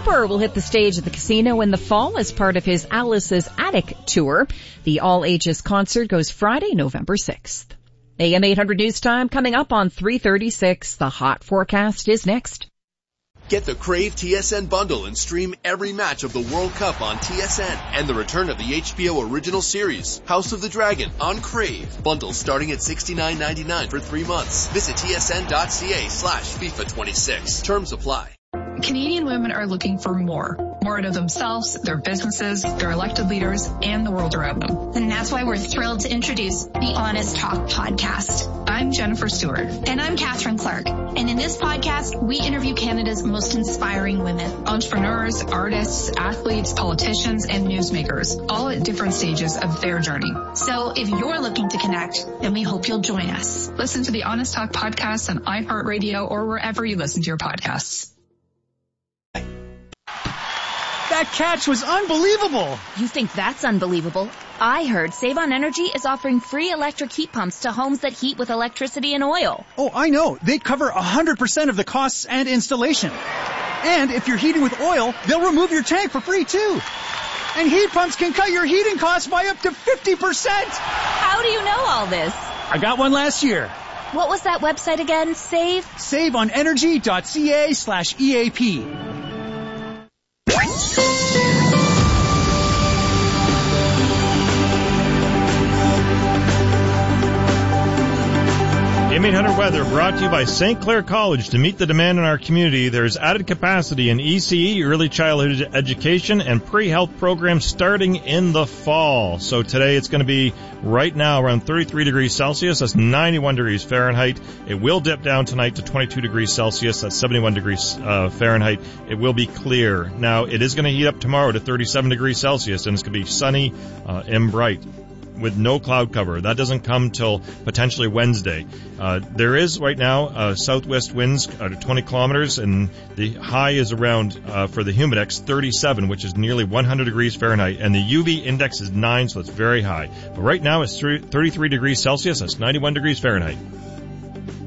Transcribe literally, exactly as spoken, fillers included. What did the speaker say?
Cooper will hit the stage at the casino in the fall as part of his Alice's Attic tour. The all-ages concert goes Friday, November sixth. A M eight hundred News Time coming up on three thirty-six. The hot forecast is next. Get the Crave T S N bundle and stream every match of the World Cup on T S N and the return of the H B O original series, House of the Dragon, on Crave. Bundles starting at sixty-nine ninety-nine for three months. Visit tsn.ca slash FIFA twenty-six. Terms apply. Canadian women are looking for more. More out of themselves, their businesses, their elected leaders, and the world around them. And that's why we're thrilled to introduce the Honest Talk podcast. I'm Jennifer Stewart. And I'm Catherine Clark. And in this podcast, we interview Canada's most inspiring women. Entrepreneurs, artists, athletes, politicians, and newsmakers, all at different stages of their journey. So if you're looking to connect, then we hope you'll join us. Listen to the Honest Talk podcast on iHeartRadio or wherever you listen to your podcasts. That catch was unbelievable! You think that's unbelievable? I heard Save on Energy is offering free electric heat pumps to homes that heat with electricity and oil. Oh, I know. They cover one hundred percent of the costs and installation. And if you're heating with oil, they'll remove your tank for free, too. And heat pumps can cut your heating costs by up to fifty percent! How do you know all this? I got one last year. What was that website again? Save? saveonenergy.ca slash EAP. M eight hundred Weather brought to you by Saint Clair College. To meet the demand in our community, there's added capacity in E C E, early childhood education, and pre-health programs starting in the fall. So today it's going to be right now around thirty-three degrees Celsius. That's ninety-one degrees Fahrenheit. It will dip down tonight to twenty-two degrees Celsius. That's seventy-one degrees uh, Fahrenheit. It will be clear. Now, it is going to heat up tomorrow to thirty-seven degrees Celsius, and it's going to be sunny uh, and bright with no cloud cover. That doesn't come till potentially Wednesday. Uh, there is right now uh, southwest winds at twenty kilometers, and the high is around, uh, for the Humidex, thirty-seven, which is nearly one hundred degrees Fahrenheit, and the U V index is nine, so it's very high. But right now it's thirty-three degrees Celsius, that's ninety-one degrees Fahrenheit.